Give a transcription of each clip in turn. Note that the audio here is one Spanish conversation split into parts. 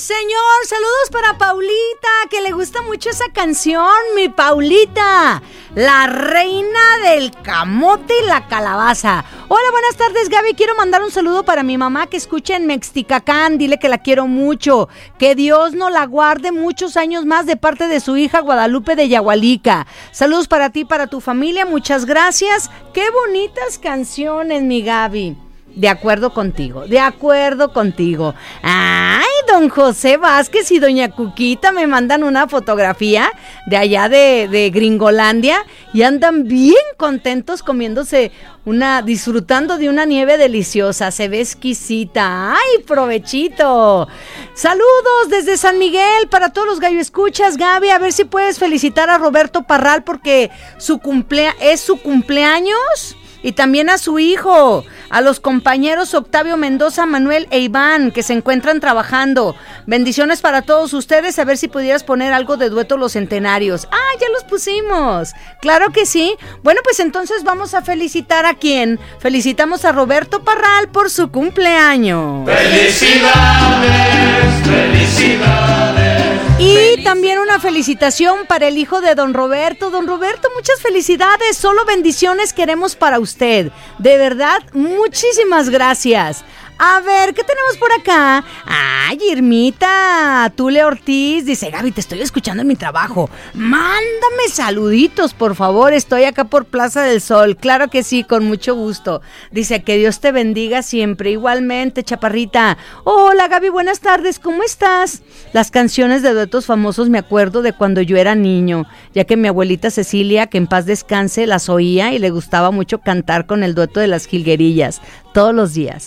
señor! Saludos para Paulita, que le gusta mucho esa canción, mi Paulita, la reina del camote y la calabaza. Hola, buenas tardes, Gaby. Quiero mandar un saludo para mi mamá que escucha en Mexticacán. Dile que la quiero mucho, que Dios nos la guarde muchos años más de parte de su hija Guadalupe de Yagualica. Saludos para ti, para tu familia, muchas gracias. Qué bonitas canciones, mi Gaby. De acuerdo contigo, de acuerdo contigo. Ay, don José Vázquez y doña Cuquita me mandan una fotografía de allá de Gringolandia y andan bien contentos comiéndose disfrutando de una nieve deliciosa. Se ve exquisita. ¡Ay, provechito! Saludos desde San Miguel para todos los gallo escuchas, Gaby. A ver si puedes felicitar a Roberto Parral porque es su cumpleaños. Y también a su hijo, a los compañeros Octavio Mendoza, Manuel e Iván, que se encuentran trabajando. Bendiciones para todos ustedes. A ver si pudieras poner algo de Dueto Los Centenarios. ¡Ah, ya los pusimos! ¡Claro que sí! Bueno, pues entonces vamos a felicitar a quién. Felicitamos a Roberto Parral por su cumpleaños. ¡Felicidades! ¡Felicidades! Y también una felicitación para el hijo de don Roberto. Don Roberto, muchas felicidades. Solo bendiciones queremos para usted. De verdad, muchísimas gracias. A ver, ¿qué tenemos por acá? Ay, Irmita, Tule Ortiz dice: Gaby, te estoy escuchando en mi trabajo. Mándame saluditos, por favor. Estoy acá por Plaza del Sol. Claro que sí, con mucho gusto. Dice: que Dios te bendiga siempre. Igualmente, chaparrita. Hola, Gaby, buenas tardes. ¿Cómo estás? Las canciones de duetos famosos me acuerdo de cuando yo era niño, ya que mi abuelita Cecilia, que en paz descanse, las oía y le gustaba mucho cantar con el dueto de las jilguerillas. Todos los días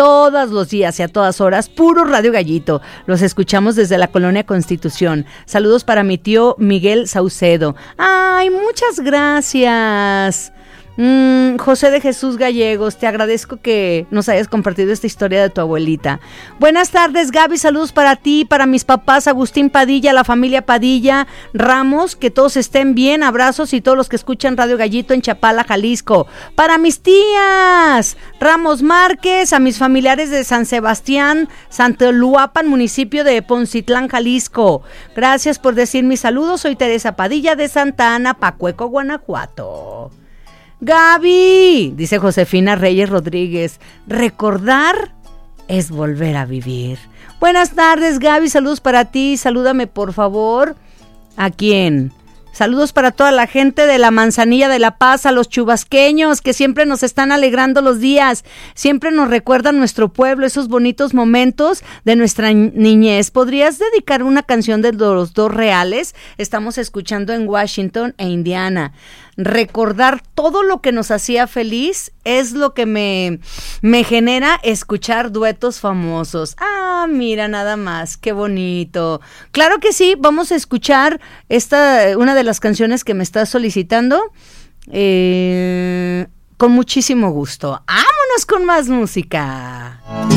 y a todas horas, puro Radio Gallito. Los escuchamos desde la Colonia Constitución. Saludos para mi tío Miguel Saucedo. Ay, muchas gracias. José de Jesús Gallegos, te agradezco que nos hayas compartido esta historia de tu abuelita. Buenas tardes, Gaby, saludos para ti, para mis papás Agustín Padilla, la familia Padilla Ramos, que todos estén bien, abrazos, y todos los que escuchan Radio Gallito en Chapala, Jalisco. Para mis tías Ramos Márquez, a mis familiares de San Sebastián, Santoluapan, municipio de Poncitlán, Jalisco. Gracias por decir mis saludos. Soy Teresa Padilla de Santa Ana, Pacueco, Guanajuato. Gaby, dice Josefina Reyes Rodríguez, recordar es volver a vivir. Buenas tardes, Gaby, saludos para ti, salúdame por favor. ¿A quién? Saludos para toda la gente de la Manzanilla de La Paz, a los chubasqueños que siempre nos están alegrando los días, siempre nos recuerdan nuestro pueblo, esos bonitos momentos de nuestra niñez. ¿Podrías dedicar una canción de los dos reales? Estamos escuchando en Washington e Indiana. Recordar todo lo que nos hacía feliz es lo que me genera escuchar duetos famosos. Ah, mira, nada más, qué bonito. Claro que sí, vamos a escuchar una de las canciones que me estás solicitando con muchísimo gusto. ¡Vámonos con más música!